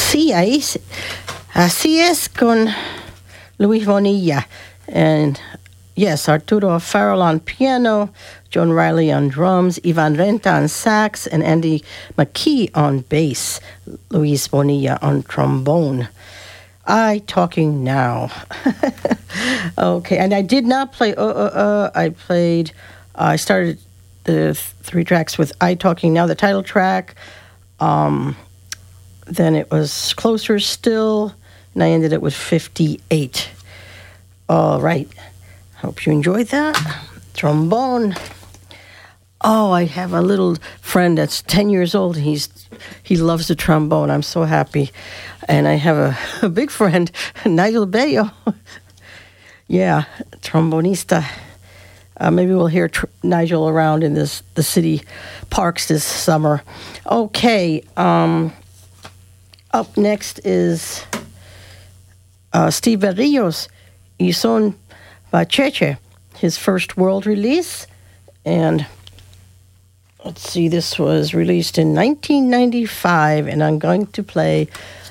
Sí, así es con Luis Bonilla. And yes, Arturo Farrell on piano, John Riley on drums, Ivan Renta on sax, and Andy McKee on bass, Luis Bonilla on trombone. I Talking Now. Okay, and I did not play I started the 3 tracks with I Talking Now, the title track. Then it was Closer Still, and I ended it with 58. All right. Hope you enjoyed that. Trombone. Oh, I have a little friend that's 10 years old. He loves the trombone. I'm so happy. And I have a big friend, Nigel Bello. Yeah, trombonista. Maybe we'll hear Nigel around in the city parks this summer. Okay. Up next is Steve Berrios, Y Son Bacheche, his first world release. And let's see, this was released in 1995, and I'm going to play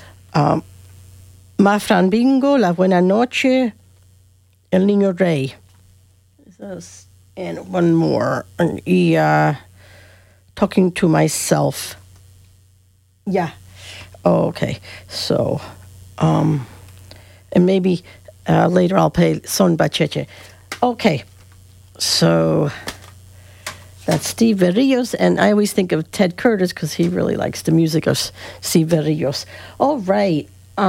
Ma Fran Bingo, La Buena Noche, El Niño Rey. And one more, Talking to Myself. Yeah. Okay, so, and maybe later I'll play Son Bacheche. Okay, so that's Steve Berrios, and I always think of Ted Curtis because he really likes the music of Steve Berrios. All right,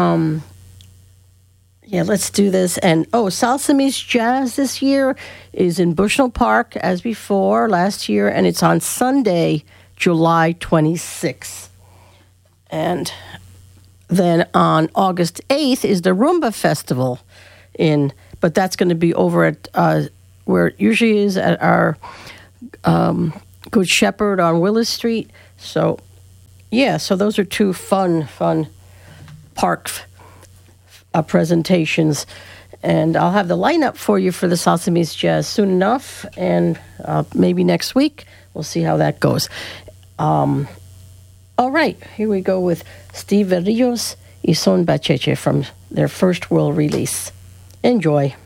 yeah, let's do this. And, Salsa Meets Jazz this year is in Bushnell Park, as before, last year, and it's on Sunday, July 26th. And then on August 8th is the Rumba Festival but that's going to be over at where it usually is at our Good Shepherd on Willis Street. So, yeah, so those are 2 fun park presentations. And I'll have the lineup for you for the Salsa Meets Jazz soon enough, and maybe next week. We'll see how that goes. All right, here we go with Steve Berrios y Son Bacheche from their first world release. Enjoy.